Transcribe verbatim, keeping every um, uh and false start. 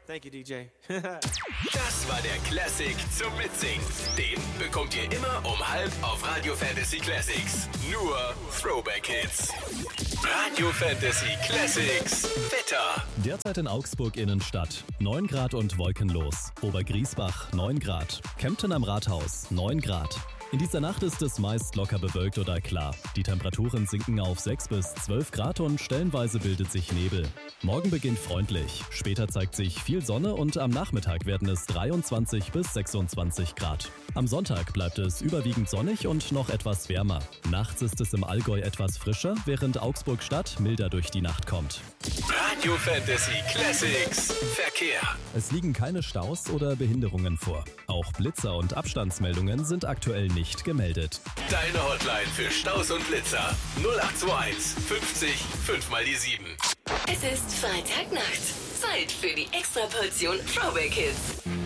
Thank you, D J. Das war der Classic zum Mitsingen. Den bekommt ihr immer um halb auf Radio Fantasy Classics. Nur Throwback Hits. Radio Fantasy Classics. Wetter. Derzeit in Augsburg Innenstadt. neun Grad und wolkenlos. Obergriesbach neun Grad. Kempten am Rathaus neun Grad. In dieser Nacht ist es meist locker bewölkt oder klar. Die Temperaturen sinken auf sechs bis zwölf Grad und stellenweise bildet sich Nebel. Morgen beginnt freundlich. Später zeigt sich viel Sonne und am Nachmittag werden es dreiundzwanzig bis sechsundzwanzig Grad. Am Sonntag bleibt es überwiegend sonnig und noch etwas wärmer. Nachts ist es im Allgäu etwas frischer, während Augsburg-Stadt milder durch die Nacht kommt. Radio Fantasy Classics. Verkehr. Es liegen keine Staus oder Behinderungen vor. Auch Blitzer und Abstandsmeldungen sind aktuell nicht gemeldet. Deine Hotline für Staus und Blitzer. null acht zwei eins fünfzig fünf mal die sieben. Es ist Freitagnacht. Zeit für die Extraportion Throwback Hits.